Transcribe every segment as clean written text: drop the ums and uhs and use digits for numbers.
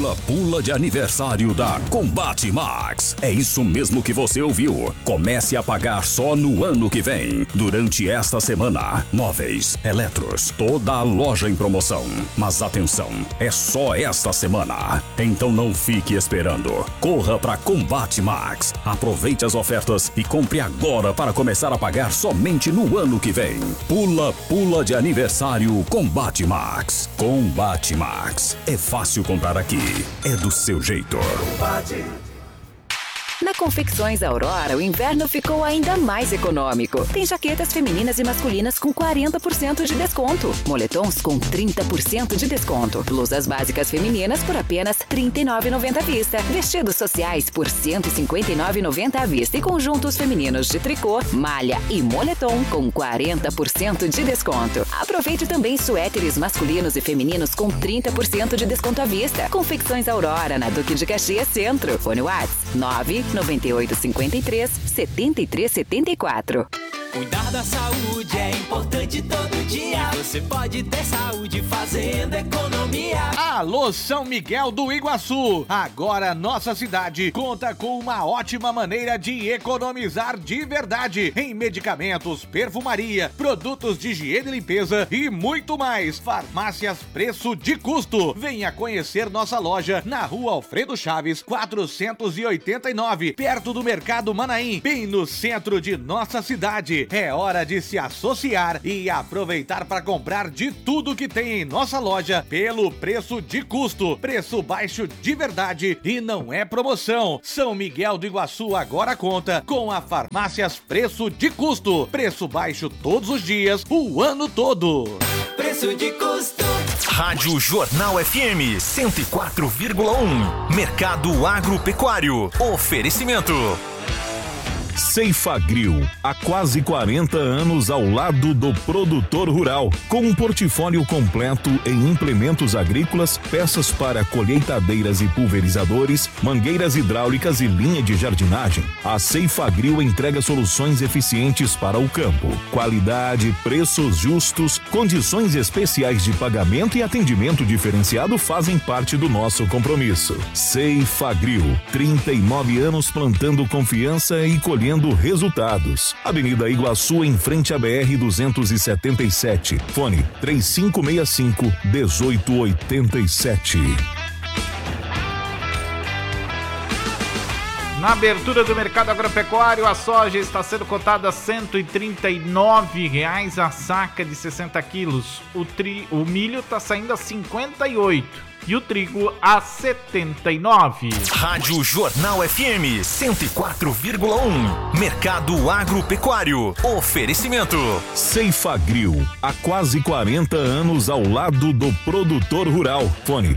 Pula de aniversário da Combate Max. É isso mesmo que você ouviu. Comece a pagar só no ano que vem. Durante esta semana, móveis, eletros, toda a loja em promoção. Mas atenção, é só esta semana. Então não fique esperando. Corra para Combate Max. Aproveite as ofertas e compre agora para começar a pagar somente no ano que vem. Pula de aniversário Combate Max. Combate Max. É fácil comprar aqui. É do seu jeito. Na Confecções Aurora, o inverno ficou ainda mais econômico. Tem jaquetas femininas e masculinas com 40% de desconto. Moletons com 30% de desconto. Blusas básicas femininas por apenas R$ 39,90 à vista. Vestidos sociais por R$ 159,90 à vista. E conjuntos femininos de tricô, malha e moletom com 40% de desconto. Aproveite também suéteres masculinos e femininos com 30% de desconto à vista. Confecções Aurora, na Duque de Caxias Centro. Fone WhatsApp 99853-7374. Cuidar da saúde é importante todo dia. Você pode ter saúde fazendo economia. Alô, São Miguel do Iguaçu! Agora nossa cidade conta com uma ótima maneira de economizar de verdade em medicamentos, perfumaria, produtos de higiene e limpeza e muito mais. Farmácias Preço de Custo. Venha conhecer nossa loja na Rua Alfredo Chaves, 489, perto do Mercado Manaim, bem no centro de nossa cidade. É hora de se associar e aproveitar para comprar de tudo que tem em nossa loja pelo preço de custo. Preço baixo de verdade e não é promoção. São Miguel do Iguaçu agora conta com a Farmácias Preço de Custo. Preço baixo todos os dias, o ano todo. Preço de custo. Rádio Jornal FM 104,1. Mercado Agropecuário. Oferecimento. Ceifagril, há quase 40 anos ao lado do produtor rural, com um portfólio completo em implementos agrícolas, peças para colheitadeiras e pulverizadores, mangueiras hidráulicas e linha de jardinagem. A Ceifagril entrega soluções eficientes para o campo, qualidade, preços justos, condições especiais de pagamento e atendimento diferenciado fazem parte do nosso compromisso. Ceifagril, 39 anos plantando confiança e colhendo resultados. Avenida Iguaçu, em frente à BR-277. Fone 3565-1887. Na abertura do mercado agropecuário, a soja está sendo cotada a R$ 139 a saca de 60 quilos. O milho está saindo a 58 e o trigo a 79. Rádio Jornal FM 104,1. Mercado Agropecuário. Oferecimento. Ceifagril, há quase 40 anos ao lado do produtor rural. Fone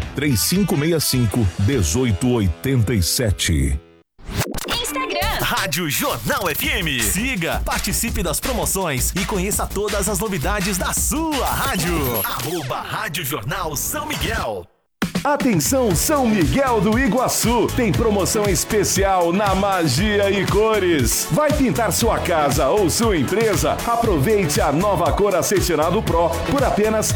3565-1887. Rádio Jornal FM. Siga, participe das promoções e conheça todas as novidades da sua rádio. @Rádio Jornal São Miguel. Atenção, São Miguel do Iguaçu, tem promoção especial na Magia e Cores. Vai pintar sua casa ou sua empresa? Aproveite a nova cor Acetinado Pro por apenas R$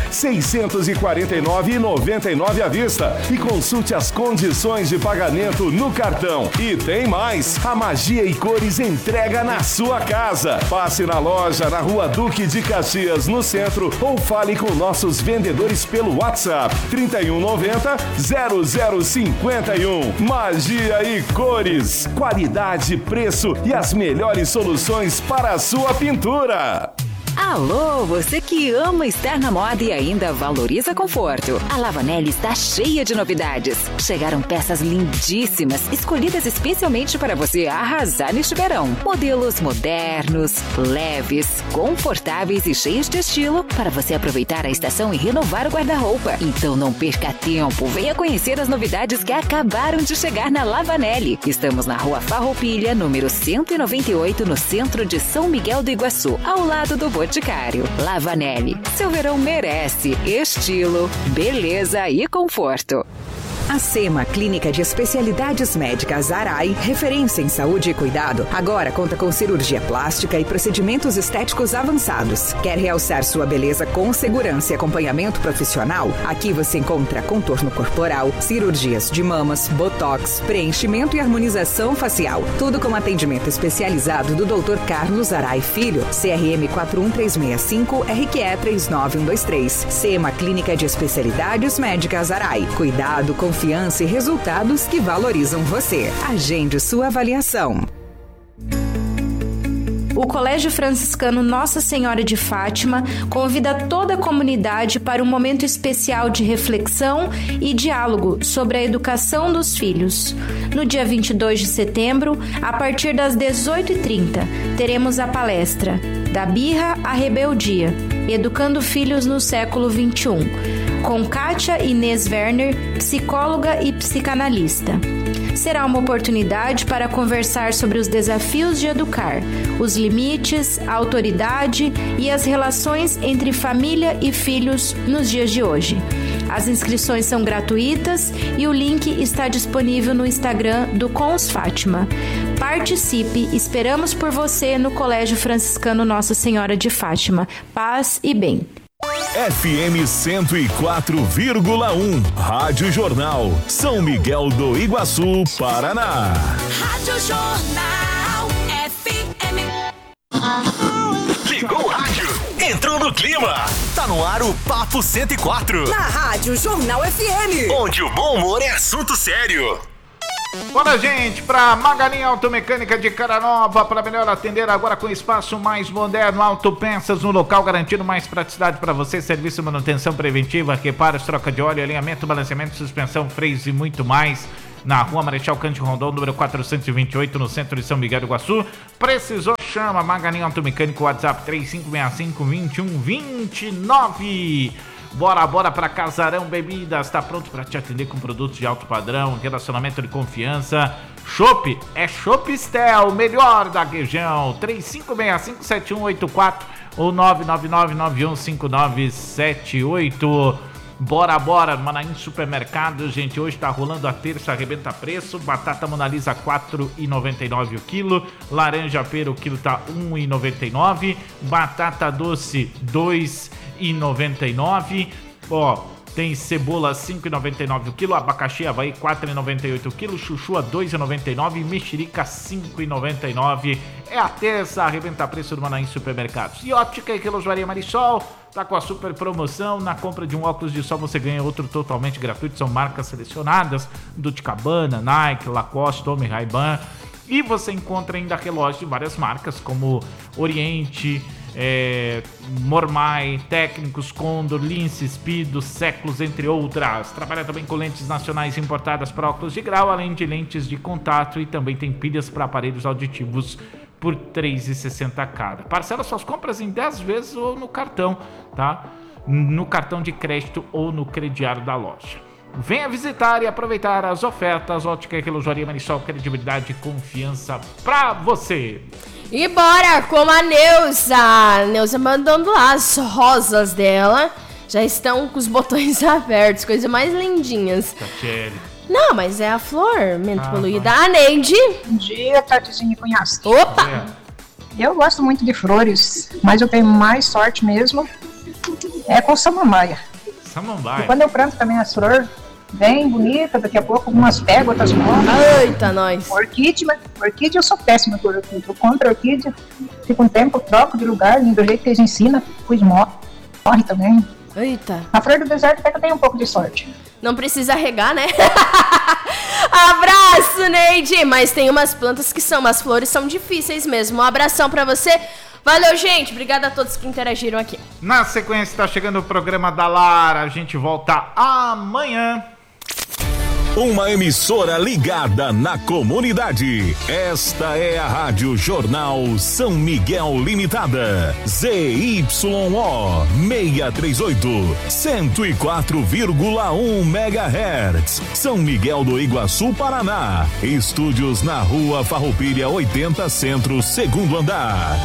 649,99 à vista e consulte as condições de pagamento no cartão. E tem mais, a Magia e Cores entrega na sua casa. Passe na loja na Rua Duque de Caxias, no centro, ou fale com nossos vendedores pelo WhatsApp 3190 0051. Magia e Cores. Qualidade, preço e as melhores soluções para a sua pintura. Alô, você que ama estar na moda e ainda valoriza conforto. A Lavanelli está cheia de novidades. Chegaram peças lindíssimas, escolhidas especialmente para você arrasar neste verão. Modelos modernos, leves, confortáveis e cheios de estilo para você aproveitar a estação e renovar o guarda-roupa. Então não perca tempo, venha conhecer as novidades que acabaram de chegar na Lavanelli. Estamos na Rua Farroupilha, número 198, no centro de São Miguel do Iguaçu, ao lado do Boticário. Lavanelli, seu verão merece estilo, beleza e conforto. A SEMA, Clínica de Especialidades Médicas Arai, referência em saúde e cuidado, agora conta com cirurgia plástica e procedimentos estéticos avançados. Quer realçar sua beleza com segurança e acompanhamento profissional? Aqui você encontra contorno corporal, cirurgias de mamas, botox, preenchimento e harmonização facial. Tudo com atendimento especializado do Dr. Carlos Arai Filho, CRM 41365, RQE 39123. SEMA, Clínica de Especialidades Médicas Arai. Cuidado, confiança e resultados que valorizam você. Agende sua avaliação. O Colégio Franciscano Nossa Senhora de Fátima convida toda a comunidade para um momento especial de reflexão e diálogo sobre a educação dos filhos. No dia 22 de setembro, a partir das 18h30, teremos a palestra Da Birra à Rebeldia, Educando Filhos no Século XXI, com Kátia Inês Werner, psicóloga e psicanalista. Será uma oportunidade para conversar sobre os desafios de educar, os limites, a autoridade e as relações entre família e filhos nos dias de hoje. As inscrições são gratuitas e o link está disponível no Instagram do Cons Fátima. Participe, esperamos por você no Colégio Franciscano Nossa Senhora de Fátima. Paz e bem. FM 104,1, Rádio Jornal, São Miguel do Iguaçu, Paraná. Rádio Jornal FM. Ligou o rádio, entrou no clima. Tá no ar o Papo 104. Na Rádio Jornal FM. Onde o bom humor é assunto sério. Bora, gente, para Magalinha Automecânica de Caranova, para melhor atender agora com espaço mais moderno, autopeças no local, garantindo mais praticidade para você, serviço de manutenção preventiva, reparos, troca de óleo, alinhamento, balanceamento, suspensão, freios e muito mais. Na Rua Marechal Cândido Rondon, número 428, no centro de São Miguel do Iguaçu. Precisou, chama Magalinha Automecânica, WhatsApp 3565-2129. Bora para Casarão Bebidas, tá pronto para te atender com produtos de alto padrão, relacionamento de confiança. Chopp é Chopistel, melhor da região. 3565-7184 ou 999-915978. Bora, Manaim Supermercado, gente, hoje tá rolando a terça, arrebenta preço, batata Mona Lisa R$4,99 o quilo, laranja pera o quilo tá R$1,99, batata doce R$2,99, ó, tem cebola R$5,99 o quilo, abacaxi Havaí R$4,98 o quilo, chuchu a R$2,99, mexerica R$5,99. É a terça, arrebenta preço do Manaim Supermercados. E ótica e relojaria Marisol, tá com a super promoção, na compra de um óculos de sol você ganha outro totalmente gratuito, são marcas selecionadas, Dolce & Gabbana, Nike, Lacoste, Tommy, Ray-Ban, e você encontra ainda relógios de várias marcas, como Oriente, Mormai, Técnicos, Condor, Lince, Speedo, Séculos, entre outras. Trabalha também com lentes nacionais importadas para óculos de grau, além de lentes de contato, e também tem pilhas para aparelhos auditivos por R$3,60 cada. Parcela suas compras em 10 vezes ou no cartão, tá? No cartão de crédito ou no crediário da loja. Venha visitar e aproveitar as ofertas. Ótica e relojaria Marisol, credibilidade e confiança pra você. E bora com a Neuza mandando lá as rosas dela. Já estão com os botões abertos, coisas mais lindinhas. Tatiele. Não, mas é a flor mento poluída. A Neide. Bom dia, Tatizinha e Cunhasque. Opa! Eu gosto muito de flores, mas eu tenho mais sorte mesmo é com samambaia. Samambaia? E quando eu planto também as flores, bem bonita, daqui a pouco umas pego, outras morrem. Eita, nós. Orquídea eu sou péssima por orquídea. Eu compro orquídea, fico um tempo, troco de lugar, do jeito que eles ensinam, depois morre também. Eita. A flor do deserto até que eu tenho um pouco de sorte. Não precisa regar, né? Abraço, Neide! Mas tem umas plantas que são, umas flores são difíceis mesmo. Um abração pra você. Valeu, gente. Obrigada a todos que interagiram aqui. Na sequência, tá chegando o programa da Lara. A gente volta amanhã. Uma emissora ligada na comunidade. Esta é a Rádio Jornal São Miguel Limitada. ZYO 638, 104,1 MHz. São Miguel do Iguaçu, Paraná. Estúdios na Rua Farroupilha 80 Centro, segundo andar.